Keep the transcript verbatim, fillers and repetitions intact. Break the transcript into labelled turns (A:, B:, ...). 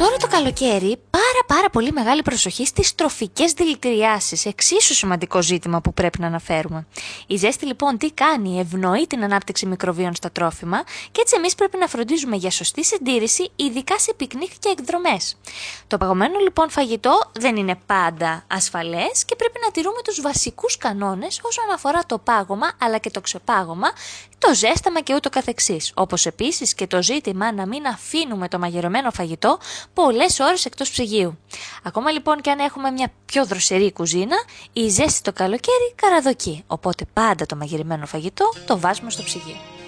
A: Τώρα το καλοκαίρι, πάρα πάρα πολύ μεγάλη προσοχή στις τροφικές δηλητηριάσεις, εξίσου σημαντικό ζήτημα που πρέπει να αναφέρουμε. Η ζέστη λοιπόν τι κάνει, ευνοεί την ανάπτυξη μικροβίων στα τρόφιμα και έτσι εμείς πρέπει να φροντίζουμε για σωστή συντήρηση, ειδικά σε πικνίκ και εκδρομές. Το παγωμένο λοιπόν φαγητό δεν είναι πάντα ασφαλές και πρέπει να τηρούμε τους βασικούς κανόνες όσον αφορά το πάγωμα αλλά και το ξεπάγωμα, το ζέσταμα και ούτω καθεξής. Όπως επίσης και το ζήτημα να μην αφήνουμε το μαγειρεμένο φαγητό πολλές ώρες εκτός ψυγείου. Ακόμα λοιπόν και αν έχουμε μια πιο δροσερή κουζίνα, η ζέστη το καλοκαίρι καραδοκεί, οπότε πάντα το μαγειρεμένο φαγητό το βάζουμε στο ψυγείο.